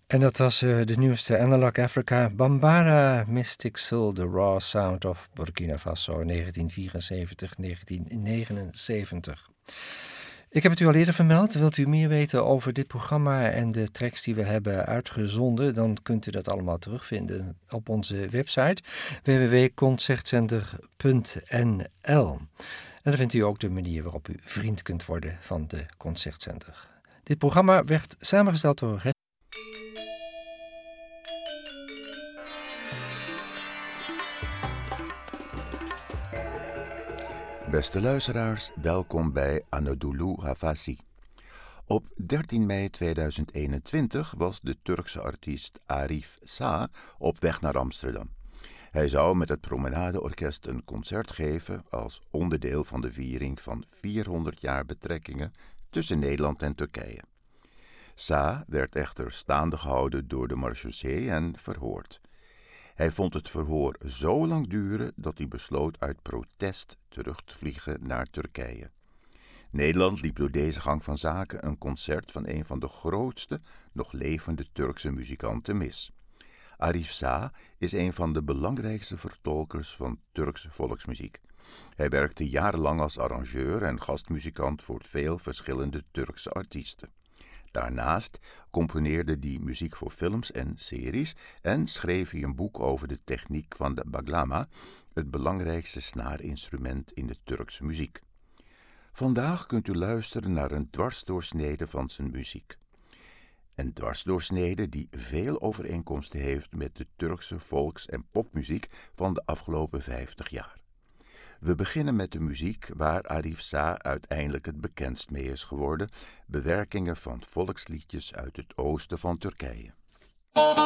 En dat was de nieuwste Analog Africa, Bambara Mystic Soul, The Raw Sound of Burkina Faso, 1974-1979. Ik heb het u al eerder vermeld. Wilt u meer weten over dit programma en de tracks die we hebben uitgezonden, dan kunt u dat allemaal terugvinden op onze website www.concertzender.nl. En dan vindt u ook de manier waarop u vriend kunt worden van de Concertzender. Dit programma werd samengesteld door Beste luisteraars, welkom bij Anadolu Havasi. Op 13 mei 2021 was de Turkse artiest Arif Sa op weg naar Amsterdam. Hij zou met het Promenadeorkest een concert geven als onderdeel van de viering van 400 jaar betrekkingen tussen Nederland en Turkije. Sa werd echter staande gehouden door de marechaussee en verhoord. Hij vond het verhoor zo lang duren dat hij besloot uit protest terug te vliegen naar Turkije. Nederland liep door deze gang van zaken een concert van een van de grootste nog levende Turkse muzikanten mis. Arif Sa is een van de belangrijkste vertolkers van Turkse volksmuziek. Hij werkte jarenlang als arrangeur en gastmuzikant voor veel verschillende Turkse artiesten. Daarnaast componeerde hij muziek voor films en series en schreef hij een boek over de techniek van de baglama, het belangrijkste snaarinstrument in de Turkse muziek. Vandaag kunt u luisteren naar een dwarsdoorsnede van zijn muziek. Een dwarsdoorsnede die veel overeenkomsten heeft met de Turkse volks- en popmuziek van de afgelopen 50 jaar. We beginnen met de muziek waar Arif Sa uiteindelijk het bekendst mee is geworden, bewerkingen van volksliedjes uit het oosten van Turkije.